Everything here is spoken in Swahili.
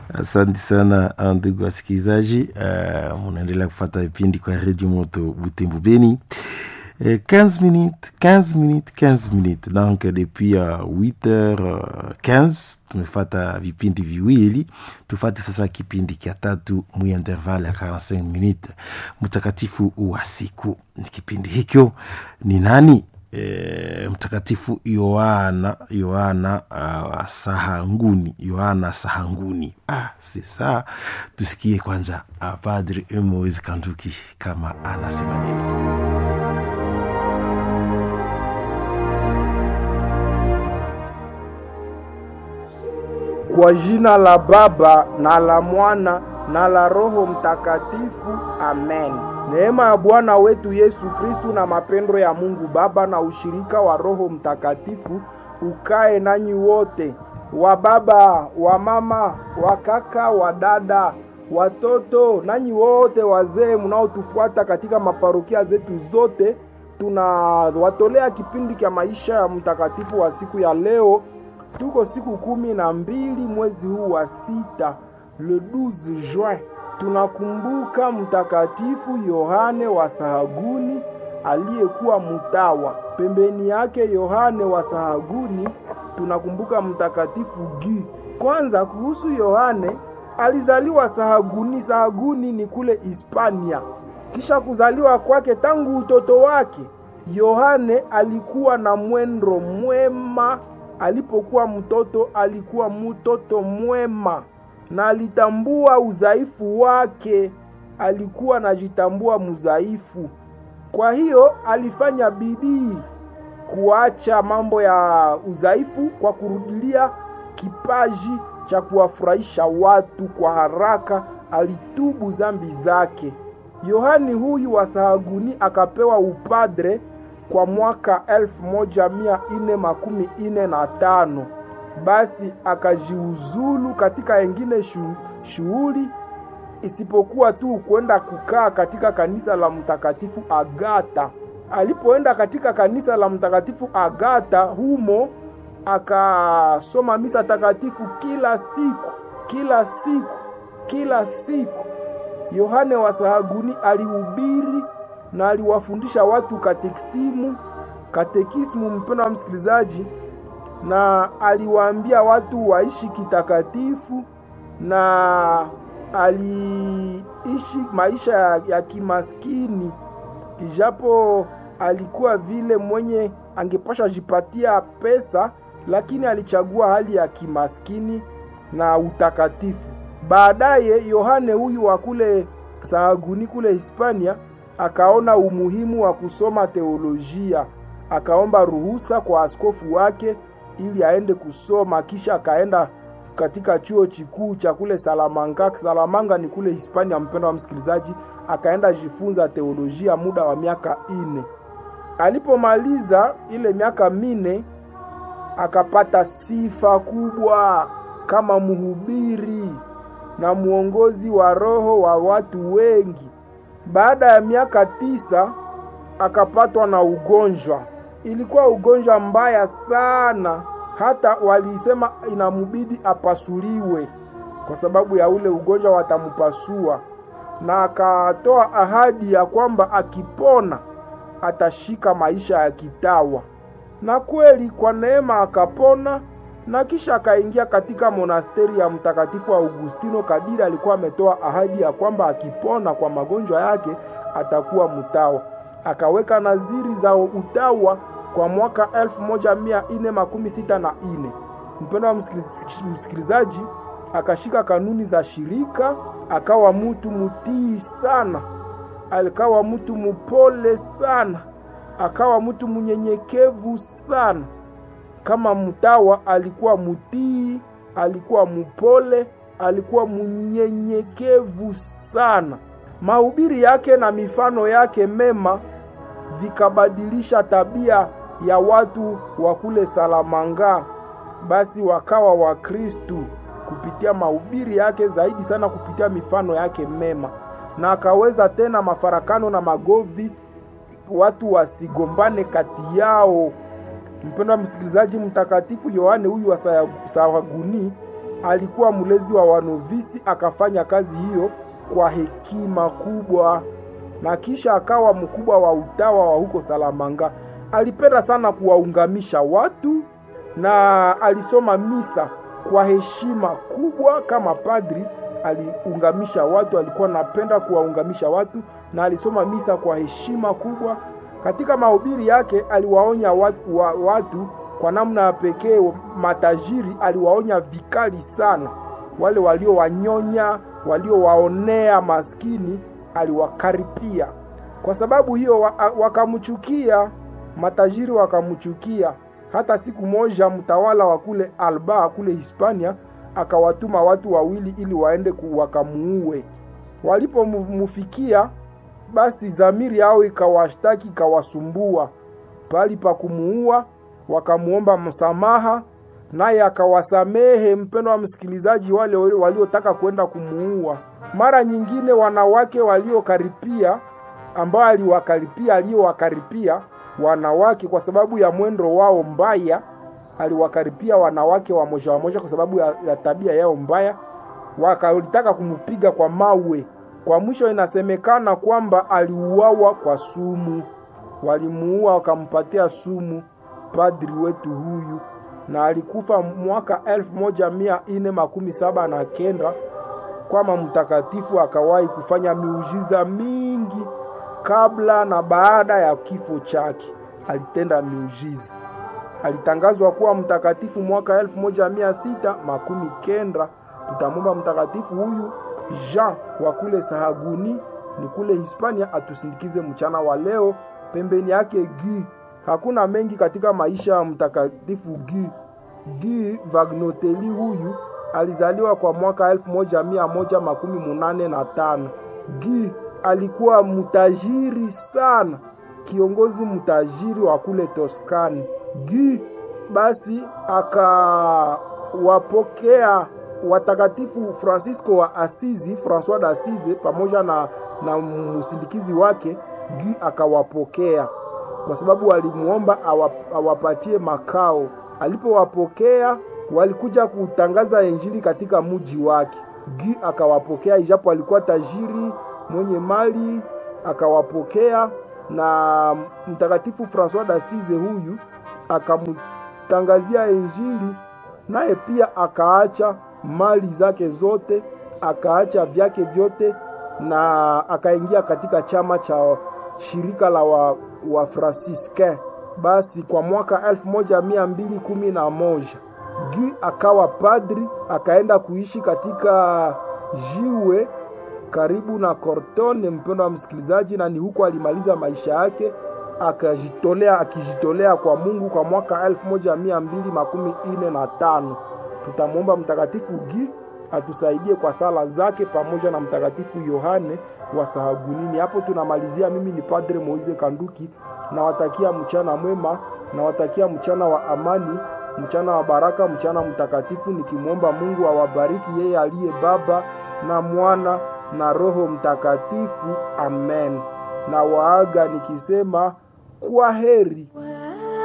Asante sana ndugu wasikilizaji, munaendelea kufuata vipindi kwa Radio Moto Butembo Beni. 15 minutes. Donc depuis 8h15 tumefuata vipindi viwili. Tufate sasa kipindi kia tatu mu intervalle ya 45 minutes. Mtakatifu wa siku. Ni kipindi hikyo ni nani? Mtakatifu Yohana Sahanguni. Sasa tusikie kwanza Padri Moise Kanduki kama anasema nini. Kwa jina la Baba na la Mwana na la Roho Mtakatifu, amen. Neema ya Bwana wetu Yesu Kristu na mapendo ya Mungu Baba na ushirika wa Roho Mtakatifu ukae nanyi wote, wa baba, wa mama, wa kaka, wa dada, watoto, nanyi wote wazee mnaotufuata katika maparokia zetu zote. Tunawatolea kipindi cha maisha ya mtakatifu wa siku ya leo. Tuko siku 12 mwezi huu wa 6, le 12 juin. Tunakumbuka mtakatifu Yohane wa Sahaguni aliyekuwa mtawa. Pembeni yake Yohane wa Sahaguni tunakumbuka mtakatifu Guy. Kwanza kuhusu Yohane, alizaliwa Sahaguni. Sahaguni ni kule Hispania. Kisha kuzaliwa kwake, tangu utoto wake Yohane alikuwa na mwendo mwema. Alipokuwa mtoto alikuwa mtoto mwema na alitambua udhaifu wake. Alikuwa anajitambua mudhaifu. Kwa hiyo alifanya bidii kuacha mambo ya udhaifu kwa kurudilia kipaji cha kuwafurahisha watu kwa haraka. Alitubu dhambi zake. Yohani huyu wa Sahaguni akapewa upadre kwa mwaka 1445. Basi akajiuzulu katika wengine shughuli isipokuwa tu kwenda kukaa katika kanisa la mtakatifu Agata. Alipoenda katika kanisa la mtakatifu Agata, humo akasoma misa takatifu kila siku. Yohane wa Sahaguni alihubiri na aliwafundisha watu katekismu, mpendwa wa msikilizaji, na aliwaambia watu waishi kitakatifu, na aliishi maisha ya kimaskini, ijapo alikuwa vile mwenye angepasha jipatia pesa, lakini alichagua hali ya kimaskini na utakatifu. Baadaye Yohane huyu wa kule Sahaguni kule Hispania akaona umuhimu wa kusoma teolojia. Akaomba ruhusa kwa askofu wake ili aende kusoma. Kisha akaenda katika chuo kikuu cha kule Salamanca. Salamanca ni kule Hispania, mpendwa wa msikilizaji. Akaenda jifunza teolojia muda wa miaka 4. Alipomaliza ile miaka 4 akapata sifa kubwa kama mhubiri na muongozi wa roho wa watu wengi. Baada ya miaka 9 akapatwa na ugonjwa. Ilikuwa ugonjwa mbaya sana, hata walisema inamubidi apasuliwe. Kwa sababu ya ule ugonjwa watamupasua, na akatoa ahadi ya kwamba akipona atashika maisha ya kitawa. Na kweli kwa neema akapona, na kisha akaingia katika monasteri ya mtakatifu Augustino kadiri alikuwa ametoa ahadi ya kwamba akipona kwa magonjwa yake atakuwa mtawa. Akaweka naziri za utawa kwa mwaka 1464. Mpendwa wa msikilizaji, akashika kanuni za shirika, akawa mtu mutii sana, alikawa mtu mupole sana, akawa mtu munyenyekevu sana. Kama mtawa alikuwa mutii, alikuwa mupole, alikuwa munyenyekevu sana. Mahubiri yake na mifano yake mema vikabadilisha tabia ya watu wa kule Salamanca. Basi wakawa wa Kristu kupitia mahubiri yake, zaidi sana kupitia mifano yake mema. Na akaweza tena mafarakano na magovi, watu wasigombane kati yao. Mpendwa msikilizaji, mtakatifu Yohane huyu wa Sahaguni alikuwa mlezi wa wanovisi, akafanya kazi hiyo kwa hekima kubwa, na kisha akawa mkubwa wa utawa wa huko Salamanga. Alipenda sana kuwaungamisha watu na alisoma misa kwa heshima kubwa. Kama padri aliungamisha watu, alikuwa anapenda kuwaungamisha watu na alisoma misa kwa heshima kubwa. Katika mahubiri yake aliwaonya watu kwa namna ya pekee. Matajiri aliwaonya vikali sana, wale walio wanyonya, walio waonea maskini aliwakaripia. Kwa sababu hiyo wakamchukia, matajiri wakamchukia. Hata siku moja mtawala wa kule Alba kule Hispania akawatuma watu wawili ili waende wakamuue. Walipomfikia, basi zamiri yao ikawashtaki, ikawasumbua. Pali pa kumuua wakamuomba msamaha, naye akawasamehe. Mpendwa msikilizaji, wale waliotaka kwenda kumuua. Mara nyingine wanawake waliokaripia, ambao aliyowakaripia wanawake kwa sababu ya mwendo wao mbaya, aliwakaripia wanawake wa moja kwa sababu ya tabia yao mbaya, wakalitaka kumupiga kwa mawe. Kwa mwisho inasemekana kwamba aliuawa kwa sumu. Walimuua wakampatia sumu padri wetu huyu, na alikufa mwaka 1479 kama mtakatifu. Akawahi kufanya miujiza mingi kabla na baada ya kifo chake, alitenda miujiza. Alitangazwa kuwa mtakatifu mwaka 1690. Tutamwomba mtakatifu huyu Jean wa kule Sahaguni ni kule Hispania atusindikize mchana wa leo. Pembeni yake Guy. Hakuna mengi katika maisha ya mtakatifu Guy. Guy Vagnoteli huyu alizaliwa kwa mwaka 1185. Guy alikuwa mtajiri sana, kiongozi mtajiri wa kule Toskani. Guy basi akawapokea watakatifu Francisco wa Asizi, François d'Assise pamoja na msindikizi wake. Guy akawapokea kwa sababu walimuomba awapatie makao. Alipowapokea, walikuja kutangaza injili katika mji wake. Guy akawapokea, ijapo alikuwa tajiri mwenye mali, akawapokea. Na mtakatifu François d'Assise huyu akamtangazia injili, naye pia akaacha mali zake zote, akaacha vyake vyote, na akaingia katika chama cha shirika la wa Franciscain. Basi kwa mwaka 1211 Guy akawa padri, akaenda kuishi katika jiwe karibu na Cortone, mpendo wa msikilizaji, na ni huko alimaliza maisha yake akijitolea kwa Mungu kwa mwaka 1245. Tutamwomba mtakatifu Guy atusaidie kwa sala zake pamoja na mtakatifu Yohane wa Sahagunini. Hapo tunamalizia. Mimi ni Padre Moise Kanduki, nawatakia mchana mwema, nawatakia mchana wa amani, mchana wa baraka, mchana mtakatifu, nikimwomba Mungu awabariki yeye aliye Baba na Mwana na Roho Mtakatifu. Amen. Na waaga nikisema kwa heri.